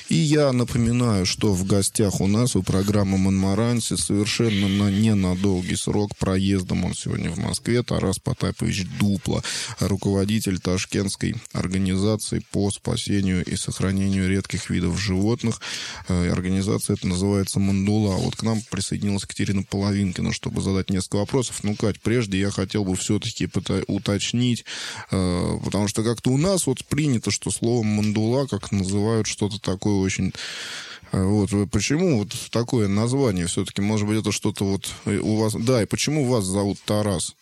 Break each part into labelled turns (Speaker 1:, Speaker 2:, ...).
Speaker 1: И я напоминаю, что в гостях у нас у программы «Монмаранси» совершенно не на долгий срок, проездом он сегодня в Москве, Тарас Потапович Дупло, руководитель ташкентской организации по спасению и сохранению редких видов животных. Организация эта называется «Мандула». Вот к нам присоединилась Катерина Половинкина, чтобы задать несколько вопросов. Ну, Кать, прежде я хотел бы все-таки уточнить, потому что как-то у нас вот принято, что словом «мандула» как называют что-то такое очень... Вот, почему вот такое название все-таки? Может быть, это что-то вот у вас... Да, и почему вас зовут Тарас?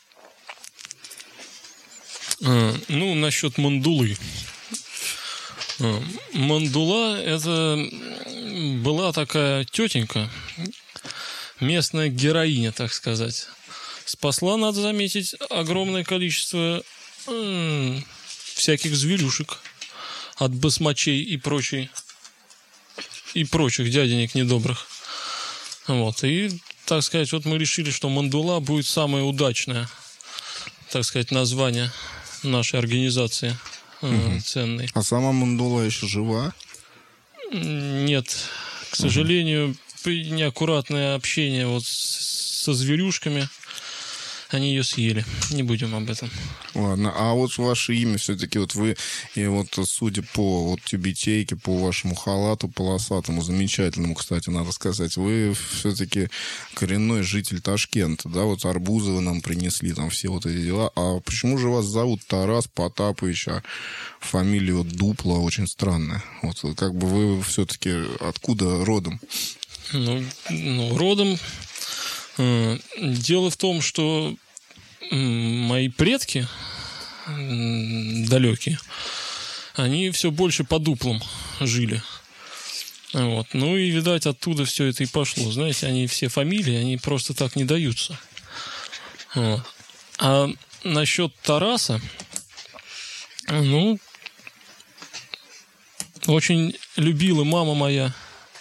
Speaker 2: Ну, насчет мандулы. Мандула — это была такая тетенька, местная героиня, так сказать. Спасла, надо заметить, огромное количество всяких зверюшек от басмачей и прочих дяденек недобрых. Вот. И, так сказать, вот мы решили, что мандула будет самое удачное, так сказать, название нашей организации ценной.
Speaker 1: А сама мандула еще жива?
Speaker 2: Нет. К сожалению, при неаккуратное общение вот со зверюшками они ее съели. Не будем об этом.
Speaker 1: Ладно, а вот ваше имя все-таки, вот вы, и вот судя по вот тюбетейке, по вашему халату полосатому, замечательному, кстати, надо сказать, вы все-таки коренной житель Ташкента, да, вот арбузы вы нам принесли, там все вот эти дела. А почему же вас зовут Тарас Потапович, а фамилия вот Дупло очень странная? Вот как бы вы все-таки откуда родом?
Speaker 2: Ну родом... Дело в том, что мои предки далекие, они все больше по дуплам жили. Вот. Ну и, видать, оттуда все это и пошло. Знаете, они все фамилии, они просто так не даются. Вот. А насчет Тараса, ну, очень любила мама моя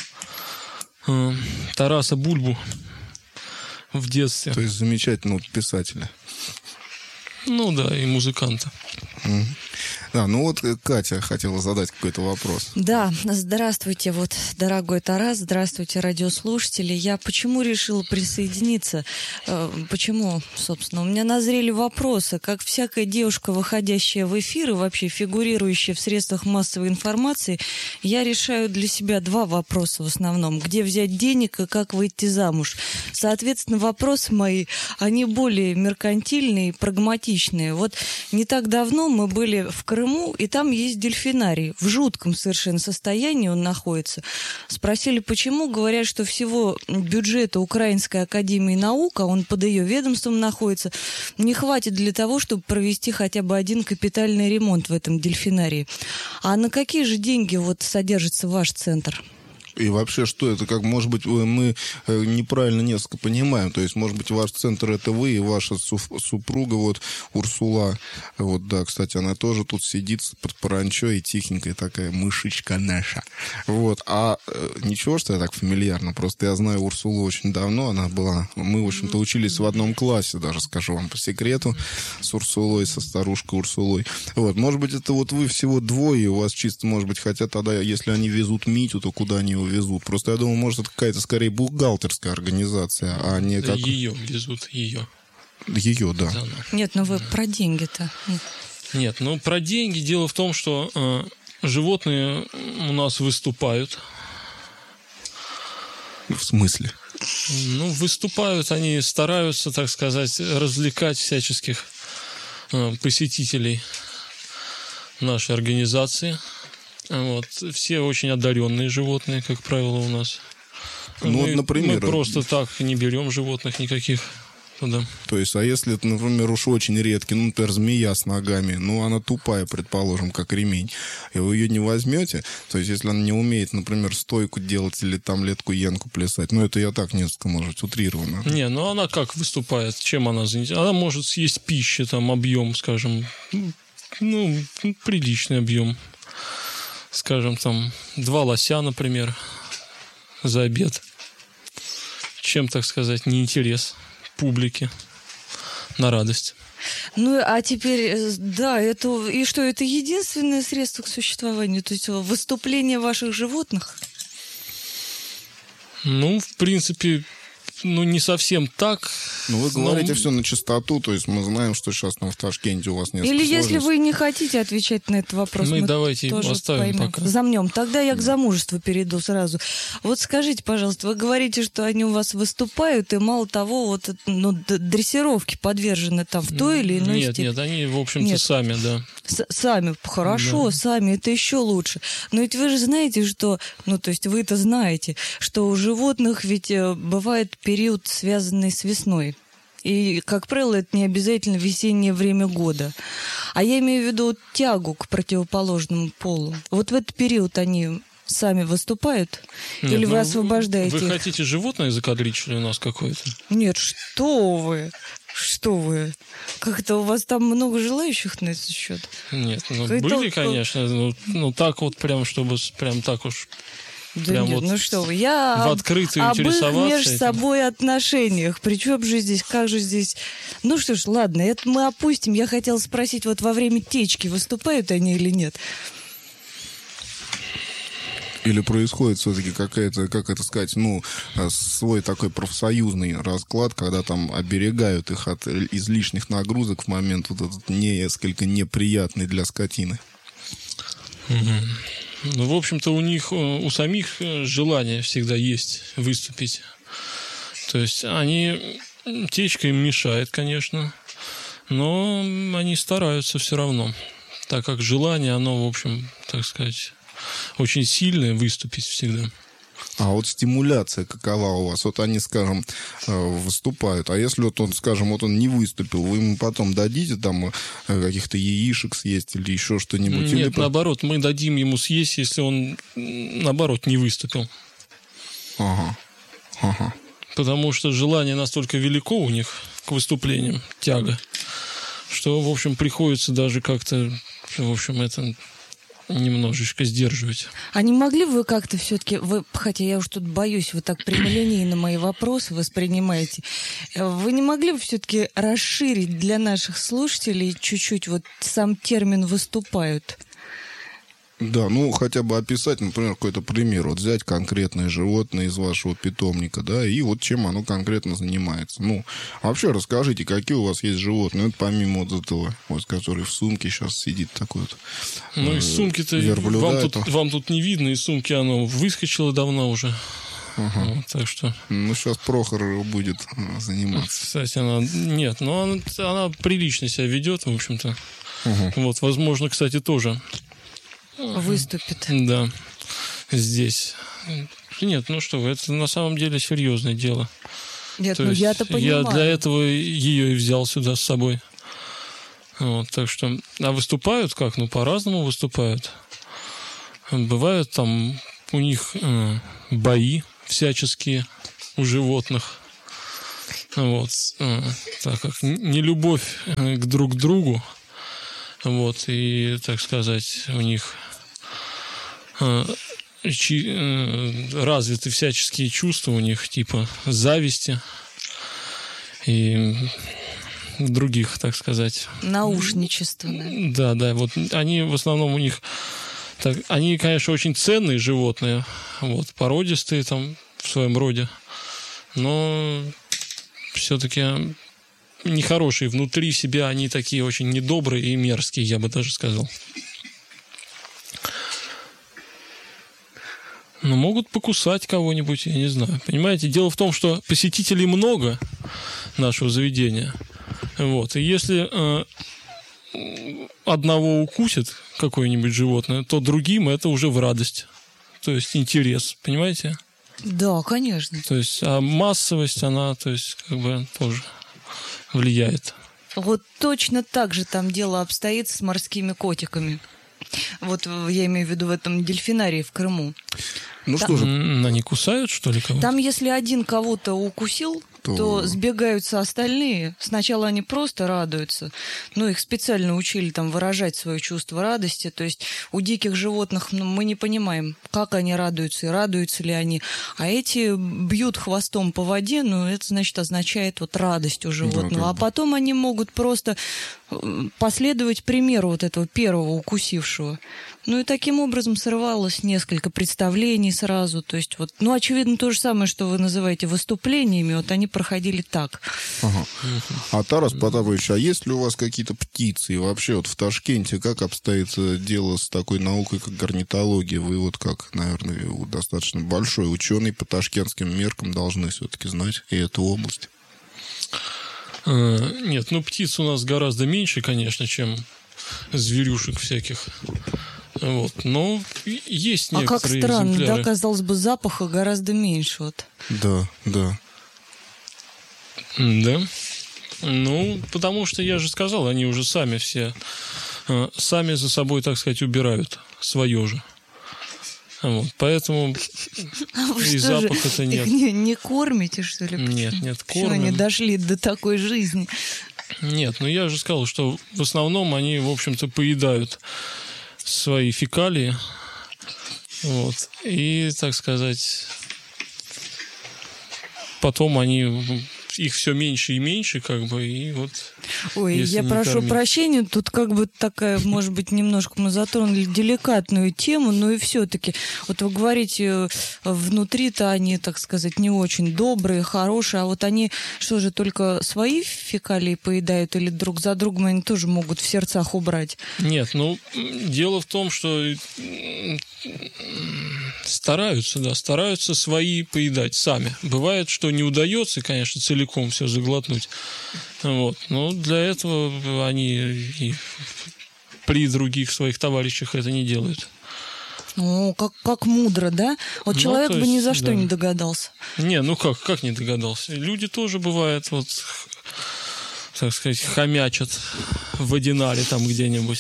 Speaker 2: Тараса Бульбу в детстве.
Speaker 1: То есть замечательного писателя.
Speaker 2: Ну да, и музыканта.
Speaker 1: Да, ну вот Катя хотела задать какой-то вопрос.
Speaker 3: Да, здравствуйте, вот, дорогой Тарас, здравствуйте, радиослушатели. Я почему решила присоединиться? Почему, собственно? У меня назрели вопросы. Как всякая девушка, выходящая в эфир и вообще фигурирующая в средствах массовой информации, я решаю для себя два вопроса в основном. Где взять денег и как выйти замуж? Соответственно, вопросы мои, они более меркантильные и прагматичные. Вот не так давно мы были в Крыму, и там есть дельфинарий. В жутком совершенно состоянии он находится. Спросили, почему. Говорят, что всего бюджета Украинской академии наук, а он под ее ведомством находится, не хватит для того, чтобы провести хотя бы один капитальный ремонт в этом дельфинарии. А на какие же деньги вот содержится ваш центр?
Speaker 1: И вообще, что это? Как, может быть, мы неправильно несколько понимаем. То есть, может быть, ваш центр — это вы и ваша супруга, вот, Урсула. Вот, да, кстати, она тоже тут сидит под паранчо и тихенькая такая мышечка наша. Вот, а ничего, что я так фамильярно. Просто я знаю Урсулу очень давно. Она была... Мы, в общем-то, учились в одном классе, даже скажу вам по секрету, с Урсулой, со старушкой Урсулой. Вот, может быть, это вот вы всего двое, и у вас чисто, может быть, хотя тогда, если они везут Митю, то куда они его везут? Просто я думаю, может, это какая-то скорее бухгалтерская организация, а не как...
Speaker 2: Ее везут, ее.
Speaker 1: Ее, да.
Speaker 3: Нет, ну вы про деньги-то.
Speaker 2: Нет, ну про деньги. Дело в том, что животные у нас выступают.
Speaker 1: В смысле?
Speaker 2: Ну, выступают, они стараются, так сказать, развлекать всяческих посетителей нашей организации. Вот. Все очень одаренные животные, как правило, у нас.
Speaker 1: Ну, вот, например...
Speaker 2: Мы просто так не берем животных никаких туда.
Speaker 1: То есть, а если это, например, уж очень редкий, ну, например, змея с ногами, ну, она тупая, предположим, как ремень, и вы ее не возьмете, то есть, если она не умеет, например, стойку делать или там летку-янку плясать, ну, это я так несколько, может, утрированно.
Speaker 2: Не, ну, она как выступает? Чем она занята? Она может съесть пищи, там, объем, скажем, ну, приличный объем. Скажем, там, 2 лося, например, за обед. Чем, так сказать, не интерес публике на радость.
Speaker 3: Ну, а теперь, да, это... И что, это единственное средство к существованию? То есть выступление ваших животных?
Speaker 2: Ну, в принципе, не совсем так.
Speaker 1: Ну, вы говорите все на чистоту, то есть мы знаем, что сейчас там в Ташкенте у вас несколько
Speaker 3: Или если
Speaker 1: сложностей.
Speaker 3: вы не хотите отвечать на этот вопрос, мы
Speaker 2: давайте
Speaker 3: тоже
Speaker 2: оставим
Speaker 3: поймем.
Speaker 2: пока.
Speaker 3: Замнем. Тогда я к замужеству перейду сразу. Вот скажите, пожалуйста, вы говорите, что они у вас выступают, и мало того, вот, дрессировки подвержены там в той или иной степени.
Speaker 2: Нет, они, в общем-то,
Speaker 3: Нет.
Speaker 2: сами, да.
Speaker 3: Сами, хорошо,
Speaker 2: Да.
Speaker 3: сами, это еще лучше. Но ведь вы же знаете, что, то есть вы-то знаете, что у животных ведь бывает период, связанный с весной. И, как правило, это не обязательно весеннее время года. А я имею в виду тягу к противоположному полу. Вот в этот период они сами выступают?
Speaker 2: Нет,
Speaker 3: Или вы освобождаете
Speaker 2: Вы
Speaker 3: их?
Speaker 2: хотите животное закадрить, что ли, у нас какое-то?
Speaker 3: Нет, что вы? Что вы? Как-то у вас там много желающих на этот счет?
Speaker 2: Нет,
Speaker 3: Это
Speaker 2: были,
Speaker 3: вот-
Speaker 2: конечно, так вот прям, чтобы прям так уж
Speaker 3: Да
Speaker 2: прям
Speaker 3: нет,
Speaker 2: вот
Speaker 3: что вы, я
Speaker 2: в открытую
Speaker 3: об их
Speaker 2: интересоваться
Speaker 3: между
Speaker 2: этим.
Speaker 3: собой отношениях. Причем же здесь, как же здесь... Ну что ж, ладно, это мы опустим. Я хотела спросить, вот во время течки выступают они или нет?
Speaker 1: Или происходит все-таки какая-то, как это сказать, свой такой профсоюзный расклад, когда там оберегают их от излишних нагрузок в момент вот этот несколько неприятный для скотины.
Speaker 2: Ну, в общем-то, у самих желание всегда есть выступить. То есть течка им мешает, конечно, но они стараются все равно, так как желание, оно, в общем, так сказать, очень сильное выступить всегда.
Speaker 1: А вот стимуляция какова у вас? Вот они, скажем, выступают. А если вот он, скажем, вот он не выступил, вы ему потом дадите там каких-то яишек съесть или еще что-нибудь?
Speaker 2: Нет, наоборот, мы дадим ему съесть, если он, наоборот, не выступил.
Speaker 1: Ага.
Speaker 2: Потому что желание настолько велико у них к выступлениям, тяга, что, в общем, приходится даже как-то, в общем, это немножечко сдерживать.
Speaker 3: А не могли бы вы как-то все-таки, хотя я уж тут боюсь, вы так прямолинейно мои вопросы воспринимаете, вы не могли бы все-таки расширить для наших слушателей чуть-чуть вот сам термин «выступают»?
Speaker 1: Да, хотя бы описать, например, какой-то пример. Вот взять конкретное животное из вашего питомника, да, и вот чем оно конкретно занимается. Вообще расскажите, какие у вас есть животные, это помимо вот этого, вот, который в сумке сейчас сидит такой вот.
Speaker 2: Из сумки-то вам тут не видно, из сумки оно выскочило давно уже.
Speaker 1: Ага.
Speaker 2: Вот, так что...
Speaker 1: Сейчас Прохор будет заниматься.
Speaker 2: Кстати, она прилично себя ведет, в общем-то.
Speaker 1: Угу.
Speaker 2: Вот, возможно, кстати, тоже...
Speaker 3: Выступит.
Speaker 2: Да, здесь. Нет, что вы, это на самом деле серьезное дело.
Speaker 3: Нет,
Speaker 2: То есть
Speaker 3: я-то понимаю.
Speaker 2: Я для этого ее и взял сюда с собой. Вот, так что... А выступают как? По-разному выступают. Бывают там у них бои всяческие у животных. Вот. Так как нелюбовь к друг другу. Вот, и, так сказать, у них развиты всяческие чувства, у них типа зависти и других, так сказать.
Speaker 3: Наушничество.
Speaker 2: Да, вот они в основном у них... они, конечно, очень ценные животные, вот, породистые там в своем роде, но все-таки... нехорошие внутри себя, они такие очень недобрые и мерзкие, я бы даже сказал. Но могут покусать кого-нибудь, я не знаю. Понимаете, дело в том, что посетителей много нашего заведения. Вот. И если одного укусит какое-нибудь животное, то другим это уже в радость. То есть интерес, понимаете?
Speaker 3: Да, конечно.
Speaker 2: То есть, а массовость, она, то есть, как бы тоже влияет.
Speaker 3: Вот точно так же там дело обстоит с морскими котиками. Вот я имею в виду в этом дельфинарии в Крыму.
Speaker 1: Что же,
Speaker 2: Они кусают, что ли, кого-то?
Speaker 3: Там, если один кого-то укусил, то сбегаются остальные. Сначала они просто радуются, но их специально учили там выражать свое чувство радости. То есть у диких животных мы не понимаем, как они радуются и радуются ли они. А эти бьют хвостом по воде, но это, значит, означает вот радость у животного.
Speaker 1: Да,
Speaker 3: а потом они могут просто последовать примеру вот этого первого укусившего. Ну и таким образом срывалось несколько представлений сразу. То есть вот, ну, очевидно, то же самое, что вы называете выступлениями, вот они проходили так.
Speaker 1: Ага. А Тарас Потапович, а есть ли у вас какие-то птицы? И вообще вот в Ташкенте как обстоит дело с такой наукой, как орнитология? Вы вот как, наверное, достаточно большой ученый по ташкентским меркам должны все-таки знать и эту область.
Speaker 2: Нет, ну птиц у нас гораздо меньше, конечно, чем зверюшек всяких. Вот. Но есть некоторые
Speaker 3: как странно,
Speaker 2: экземпляры.
Speaker 3: да, казалось бы, запаха гораздо меньше. Вот.
Speaker 1: Да, да.
Speaker 2: Да. Ну, потому что, я же сказал, они уже сами все, сами за собой, так сказать, убирают свое же. Вот. Поэтому и запаха-то нет.
Speaker 3: Их не кормите, что ли?
Speaker 2: Нет,
Speaker 3: Почему
Speaker 2: кормим.
Speaker 3: они дошли до такой жизни?
Speaker 2: Нет, ну я же сказал, что в основном они, в общем-то, поедают свои фекалии. Вот. И, так сказать, потом они... Их все меньше и меньше, как бы, и вот...
Speaker 3: Ой, я прошу
Speaker 2: кормить.
Speaker 3: прощения, тут как бы такая, может быть, немножко мы затронули деликатную тему, но и все-таки, вот вы говорите, внутри-то они, так сказать, не очень добрые, хорошие, а вот они, что же, только свои фекалии поедают или друг за другом они тоже могут в сердцах убрать?
Speaker 2: Нет, ну, дело в том, что стараются свои поедать сами. Бывает, что не удается, конечно, целиком все заглотнуть. Вот. Но для этого они и при других своих товарищах это не делают.
Speaker 3: О, как мудро, да? Вот
Speaker 2: Ну,
Speaker 3: человек
Speaker 2: то
Speaker 3: бы ни
Speaker 2: есть,
Speaker 3: за что
Speaker 2: да.
Speaker 3: не догадался.
Speaker 2: Не, ну как не догадался? Люди тоже бывают, вот, так сказать, хомячат в одинаре там где-нибудь.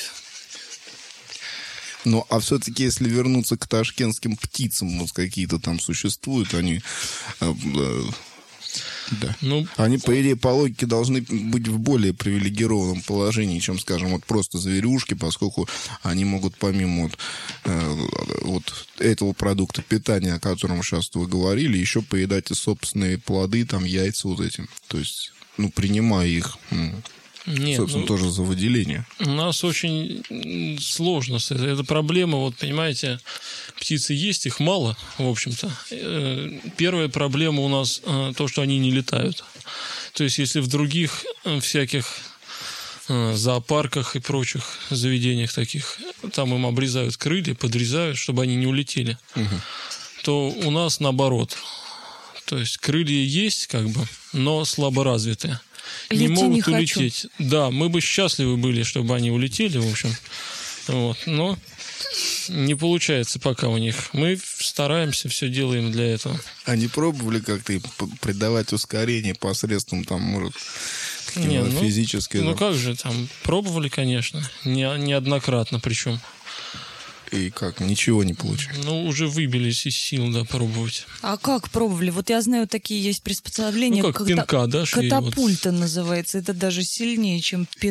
Speaker 1: Ну, а все-таки, если вернуться к ташкентским птицам, вот какие-то там существуют, они... Да.
Speaker 2: Ну,
Speaker 1: Они, по идее, по логике, должны быть в более привилегированном положении, чем, скажем, вот просто зверюшки, поскольку они могут помимо вот этого продукта питания, о котором сейчас вы говорили, еще поедать и собственные плоды, там, яйца вот эти. То есть, ну, принимая их,
Speaker 2: нет,
Speaker 1: собственно, тоже за выделение.
Speaker 2: у нас очень сложно с этой. Это проблема, вот, понимаете, птицы есть, их мало, в общем-то. Первая проблема у нас то, что они не летают. То есть, если в других всяких зоопарках и прочих заведениях таких, там им обрезают крылья, подрезают, чтобы они не улетели, то у нас наоборот. То есть, крылья есть, как бы, но слабо развитые. Не могут улететь. Да, мы бы счастливы были, чтобы они улетели, в общем. Вот. Но не получается пока у них. Мы стараемся, все делаем для этого.
Speaker 1: Они пробовали как-то им придавать ускорение посредством, там, может, физической...
Speaker 2: Ну как же, там, пробовали, конечно. Неоднократно причем.
Speaker 1: И как? Ничего не получилось?
Speaker 2: Ну, уже выбились из сил, да, пробовать.
Speaker 3: А как пробовали? Вот я знаю, такие есть приспособления.
Speaker 2: Ну, как пинка, да, шли.
Speaker 3: Катапульта называется. Это даже сильнее, чем пинка.